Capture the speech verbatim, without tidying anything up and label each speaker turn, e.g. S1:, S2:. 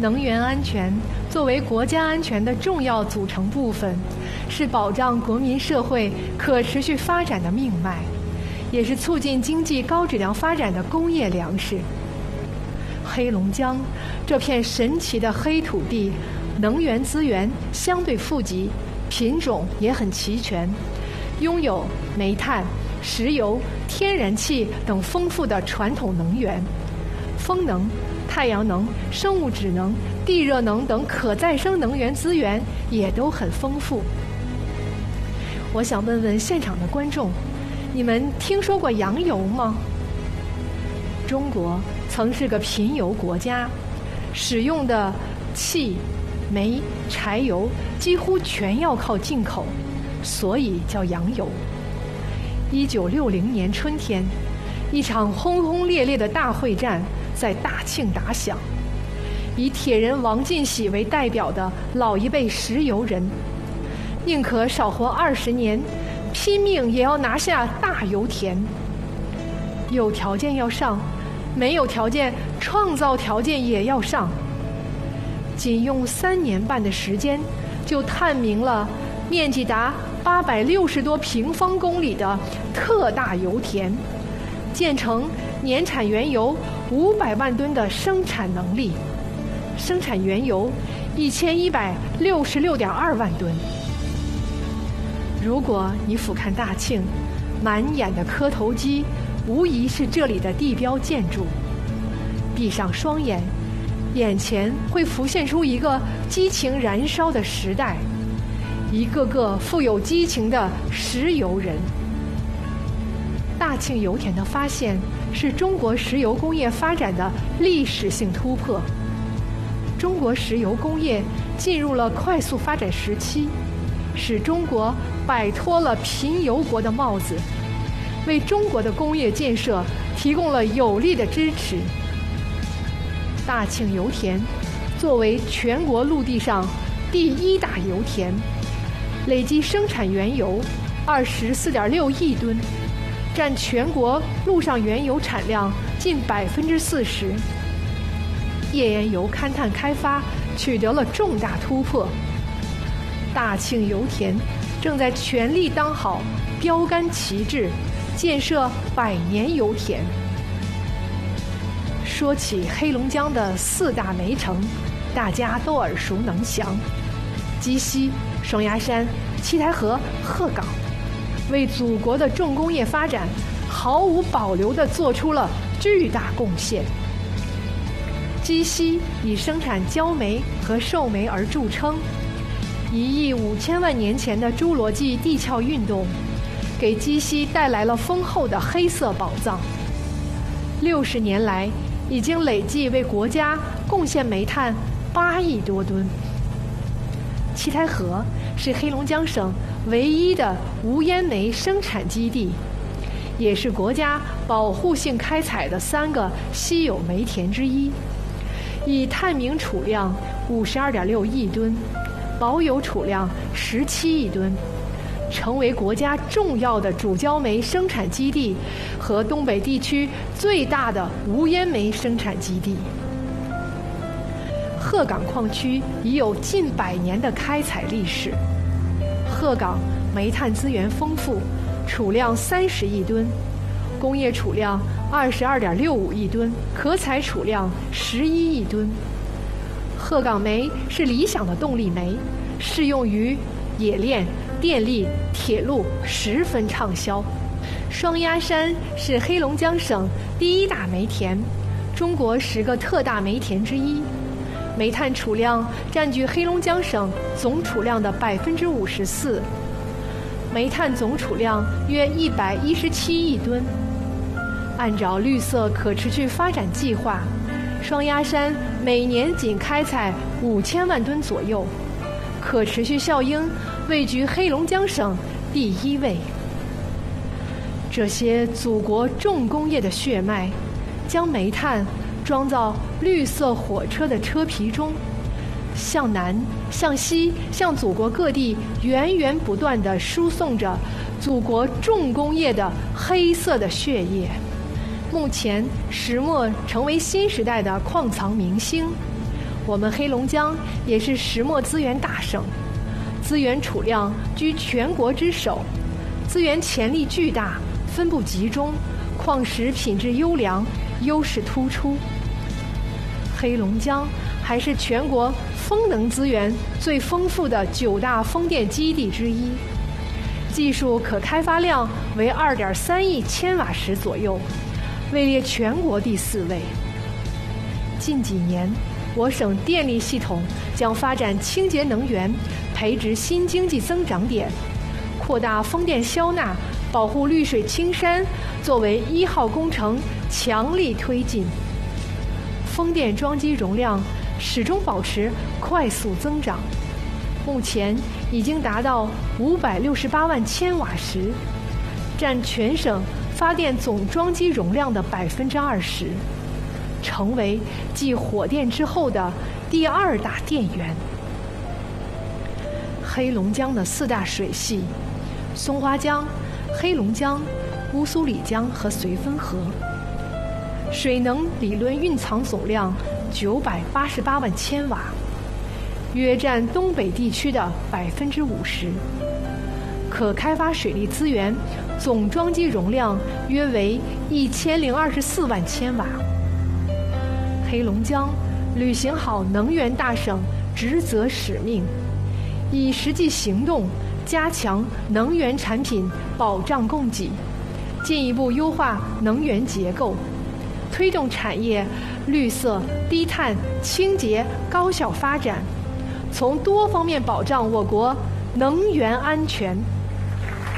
S1: 能源安全作为国家安全的重要组成部分，是保障国民社会可持续发展的命脉，也是促进经济高质量发展的工业粮食。黑龙江这片神奇的黑土地，能源资源相对富集，品种也很齐全，拥有煤炭、石油、天然气等丰富的传统能源，风能、太阳能、生物质能、地热能等可再生能源资源也都很丰富。我想问问现场的观众，你们听说过洋油吗？中国曾是个贫油国家，使用的气、煤、柴油几乎全要靠进口，所以叫洋油。一九六零年春天，一场轰轰烈烈的大会战在大庆打响，以铁人王进喜为代表的老一辈石油人，宁可少活二十年，拼命也要拿下大油田。有条件要上，没有条件，创造条件也要上。仅用三年半的时间，就探明了面积达八百六十多平方公里的特大油田，建成年产原油五百万吨的生产能力，生产原油一千一百六十六点二万吨。如果你俯瞰大庆，满眼的磕头机无疑是这里的地标建筑。闭上双眼，眼前会浮现出一个激情燃烧的时代，一个个富有激情的石油人。大庆油田的发现是中国石油工业发展的历史性突破，中国石油工业进入了快速发展时期，使中国摆脱了贫油国的帽子，为中国的工业建设提供了有力的支持。大庆油田作为全国陆地上第一大油田，累计生产原油二十四点六亿吨，占全国陆上原油产量近百分之四十。页岩油勘探开发取得了重大突破，大庆油田正在全力当好标杆旗帜，建设百年油田。说起黑龙江的四大煤城，大家都耳熟能详：鸡西、双鸭山、七台河、鹤岗，为祖国的重工业发展毫无保留地做出了巨大贡献。鸡西以生产焦煤和瘦煤而著称，一亿五千万年前的侏罗纪地壳运动，给鸡西带来了丰厚的黑色宝藏。六十年来，已经累计为国家贡献煤炭八亿多吨。七台河是黑龙江省唯一的无烟煤生产基地，也是国家保护性开采的三个稀有煤田之一，以探明储量五十二点六亿吨，保有储量十七亿吨，成为国家重要的主焦煤生产基地和东北地区最大的无烟煤生产基地。鹤岗矿区已有近百年的开采历史。鹤岗煤炭资源丰富，储量三十亿吨，工业储量二十二点六五亿吨，可采储量十一亿吨。鹤岗煤是理想的动力煤，适用于冶炼、电力、铁路，十分畅销。双鸭山是黑龙江省第一大煤田，中国十个特大煤田之一，煤炭储量占据黑龙江省总储量的百分之五十四，煤炭总储量约一百一十七亿吨。按照绿色可持续发展计划，双鸭山每年仅开采五千万吨左右，可持续效应位居黑龙江省第一位。这些祖国重工业的血脉，将煤炭装到绿色火车的车皮中，向南、向西、向祖国各地源源不断地输送着祖国重工业的黑色的血液。目前，石墨成为新时代的矿藏明星， 我们黑龙江也是石墨资源大省，资源储量居全国之首，资源潜力巨大，分布集中，矿石品质优良，优势突出。黑龙江还是全国风能资源最丰富的九大风电基地之一，技术可开发量为 二点三亿千瓦时左右，位列全国第四位。近几年，我省电力系统将发展清洁能源，培植新经济增长点，扩大风电消纳，保护绿水青山，作为一号工程强力推进。风电装机容量始终保持快速增长，目前已经达到五百六十八万千瓦时，占全省发电总装机容量的百分之二十，成为继火电之后的第二大电源。黑龙江的四大水系：松花江、黑龙江、乌苏里江和绥芬河，水能理论蕴藏总量九百八十八万千瓦，约占东北地区的百分之五十。可开发水利资源总装机容量约为一千零二十四万千瓦。黑龙江履行好能源大省职责使命，以实际行动加强能源产品保障供给，进一步优化能源结构，推动产业绿色、低碳、清洁、高效发展，从多方面保障我国能源安全。